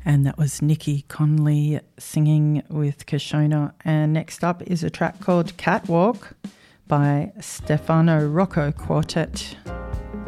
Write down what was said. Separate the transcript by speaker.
Speaker 1: And that was Nikki Conley singing with Kashona. And next up is a track called Catwalk by Stefano Rocco Quartet.